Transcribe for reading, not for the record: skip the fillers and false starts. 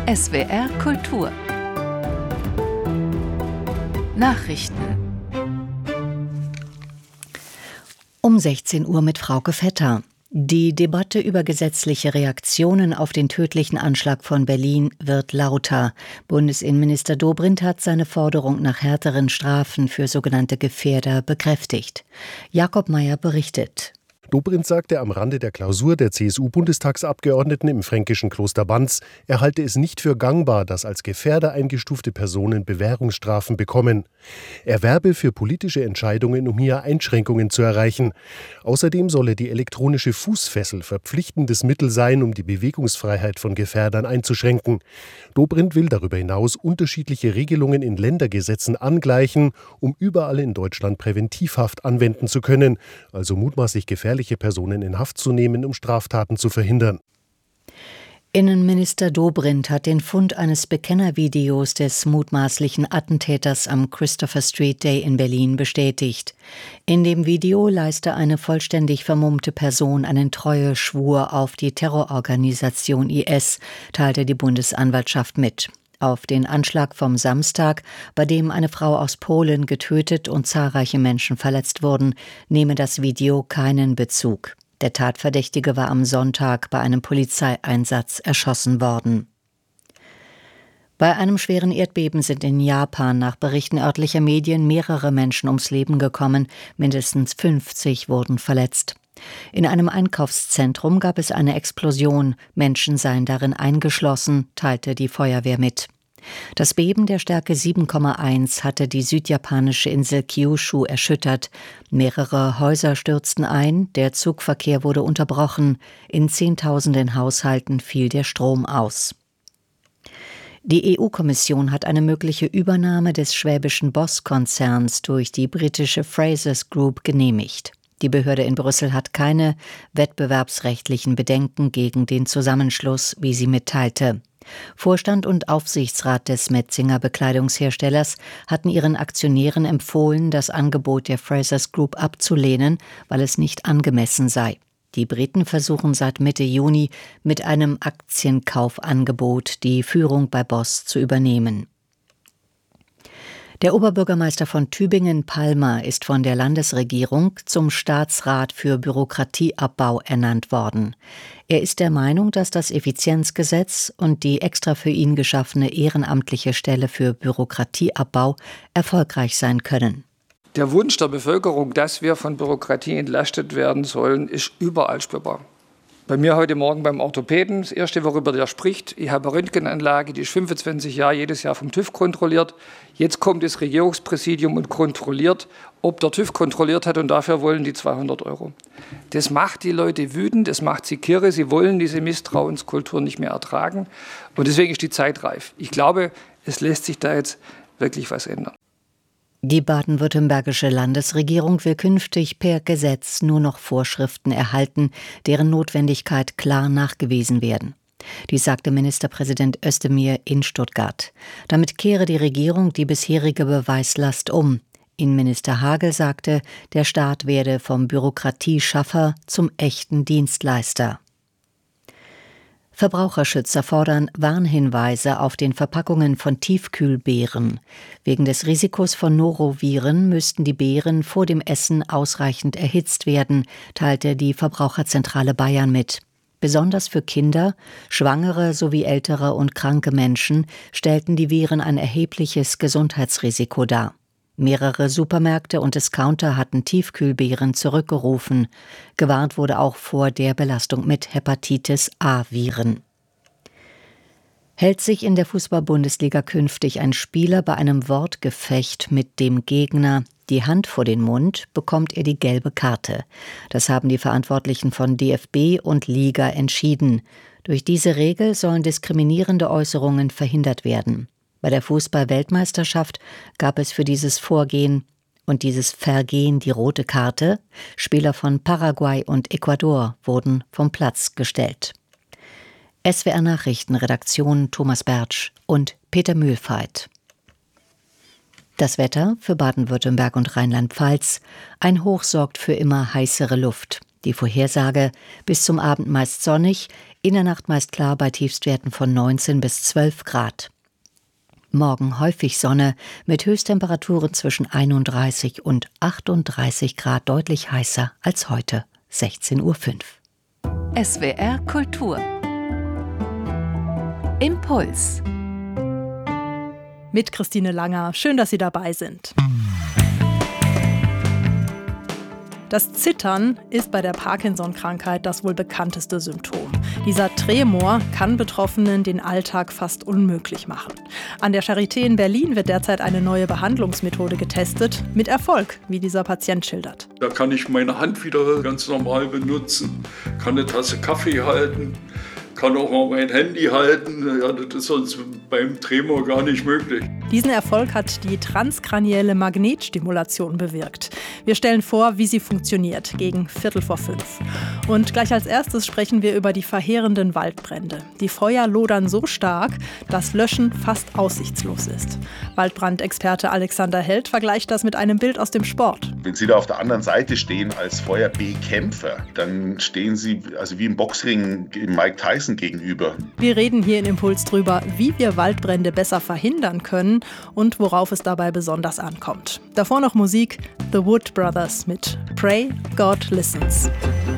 SWR Kultur Nachrichten Um 16 Uhr mit Frauke Vetter. Die Debatte über gesetzliche Reaktionen auf den tödlichen Anschlag von Berlin wird lauter. Bundesinnenminister Dobrindt hat seine Forderung nach härteren Strafen für sogenannte Gefährder bekräftigt. Jakob Mayer berichtet. Dobrindt sagte am Rande der Klausur der CSU-Bundestagsabgeordneten im fränkischen Kloster Banz, er halte es nicht für gangbar, dass als Gefährder eingestufte Personen Bewährungsstrafen bekommen. Er werbe für politische Entscheidungen, um hier Einschränkungen zu erreichen. Außerdem solle die elektronische Fußfessel verpflichtendes Mittel sein, um die Bewegungsfreiheit von Gefährdern einzuschränken. Dobrindt will darüber hinaus unterschiedliche Regelungen in Ländergesetzen angleichen, um überall in Deutschland Präventivhaft anwenden zu können, also mutmaßlich gefährliche Personen in Haft zu nehmen, um Straftaten zu verhindern. Innenminister Dobrindt hat den Fund eines Bekennervideos des mutmaßlichen Attentäters am Christopher Street Day in Berlin bestätigt. In dem Video leiste eine vollständig vermummte Person einen Treueschwur auf die Terrororganisation IS, teilte die Bundesanwaltschaft mit. Auf den Anschlag vom Samstag, bei dem eine Frau aus Polen getötet und zahlreiche Menschen verletzt wurden, nehme das Video keinen Bezug. Der Tatverdächtige war am Sonntag bei einem Polizeieinsatz erschossen worden. Bei einem schweren Erdbeben sind in Japan nach Berichten örtlicher Medien mehrere Menschen ums Leben gekommen, mindestens 50 wurden verletzt. In einem Einkaufszentrum gab es eine Explosion, Menschen seien darin eingeschlossen, teilte die Feuerwehr mit. Das Beben der Stärke 7,1 hatte die südjapanische Insel Kyushu erschüttert. Mehrere Häuser stürzten ein, der Zugverkehr wurde unterbrochen, in Zehntausenden Haushalten fiel der Strom aus. Die EU-Kommission hat eine mögliche Übernahme des schwäbischen Boss-Konzerns durch die britische Frasers Group genehmigt. Die Behörde in Brüssel hat keine wettbewerbsrechtlichen Bedenken gegen den Zusammenschluss, wie sie mitteilte. Vorstand und Aufsichtsrat des Metzinger Bekleidungsherstellers hatten ihren Aktionären empfohlen, das Angebot der Frasers Group abzulehnen, weil es nicht angemessen sei. Die Briten versuchen seit Mitte Juni mit einem Aktienkaufangebot die Führung bei Boss zu übernehmen. Der Oberbürgermeister von Tübingen, Palmer, ist von der Landesregierung zum Staatsrat für Bürokratieabbau ernannt worden. Er ist der Meinung, dass das Effizienzgesetz und die extra für ihn geschaffene ehrenamtliche Stelle für Bürokratieabbau erfolgreich sein können. Der Wunsch der Bevölkerung, dass wir von Bürokratie entlastet werden sollen, ist überall spürbar. Bei mir heute Morgen beim Orthopäden, das Erste, worüber der spricht, ich habe eine Röntgenanlage, die ist 25 Jahre jedes Jahr vom TÜV kontrolliert. Jetzt kommt das Regierungspräsidium und kontrolliert, ob der TÜV kontrolliert hat, und dafür wollen die 200 €. Das macht die Leute wütend, das macht sie kirre, sie wollen diese Misstrauenskultur nicht mehr ertragen, und deswegen ist die Zeit reif. Ich glaube, es lässt sich da jetzt wirklich was ändern. Die baden-württembergische Landesregierung will künftig per Gesetz nur noch Vorschriften erhalten, deren Notwendigkeit klar nachgewiesen werden. Dies sagte Ministerpräsident Özdemir in Stuttgart. Damit kehre die Regierung die bisherige Beweislast um. Innenminister Hagel sagte, der Staat werde vom Bürokratieschaffer zum echten Dienstleister. Verbraucherschützer fordern Warnhinweise auf den Verpackungen von Tiefkühlbeeren. Wegen des Risikos von Noroviren müssten die Beeren vor dem Essen ausreichend erhitzt werden, teilte die Verbraucherzentrale Bayern mit. Besonders für Kinder, Schwangere sowie ältere und kranke Menschen stellten die Viren ein erhebliches Gesundheitsrisiko dar. Mehrere Supermärkte und Discounter hatten Tiefkühlbeeren zurückgerufen. Gewarnt wurde auch vor der Belastung mit Hepatitis-A-Viren. Hält sich in der Fußball-Bundesliga künftig ein Spieler bei einem Wortgefecht mit dem Gegner die Hand vor den Mund, bekommt er die gelbe Karte. Das haben die Verantwortlichen von DFB und Liga entschieden. Durch diese Regel sollen diskriminierende Äußerungen verhindert werden. Bei der Fußball-Weltmeisterschaft gab es für dieses Vorgehen und dieses Vergehen die rote Karte. Spieler von Paraguay und Ecuador wurden vom Platz gestellt. SWR Nachrichtenredaktion Thomas Bertsch und Peter Mühlfeit. Das Wetter für Baden-Württemberg und Rheinland-Pfalz. Ein Hoch sorgt für immer heißere Luft. Die Vorhersage: bis zum Abend meist sonnig, in der Nacht meist klar bei Tiefstwerten von 19 bis 12 Grad. Morgen häufig Sonne mit Höchsttemperaturen zwischen 31 und 38 Grad, deutlich heißer als heute. 16:05 Uhr. SWR Kultur. Impuls. Mit Christine Langer. Schön, dass Sie dabei sind. Das Zittern ist bei der Parkinson-Krankheit das wohl bekannteste Symptom. Dieser Tremor kann Betroffenen den Alltag fast unmöglich machen. An der Charité in Berlin wird derzeit eine neue Behandlungsmethode getestet, mit Erfolg, wie dieser Patient schildert. Da kann ich meine Hand wieder ganz normal benutzen, kann eine Tasse Kaffee halten, kann auch mal mein Handy halten. Ja, das ist sonst beim Tremor gar nicht möglich. Diesen Erfolg hat die transkranielle Magnetstimulation bewirkt. Wir stellen vor, wie sie funktioniert, gegen 4:45. Und gleich als erstes sprechen wir über die verheerenden Waldbrände. Die Feuer lodern so stark, dass Löschen fast aussichtslos ist. Waldbrandexperte Alexander Held vergleicht das mit einem Bild aus dem Sport. Wenn Sie da auf der anderen Seite stehen als Feuerbekämpfer, dann stehen Sie also wie im Boxring Mike Tyson gegenüber. Wir reden hier in Impuls drüber, wie wir Waldbrände besser verhindern können und worauf es dabei besonders ankommt. Davor noch Musik: The Wood Brothers mit Pray God Listens.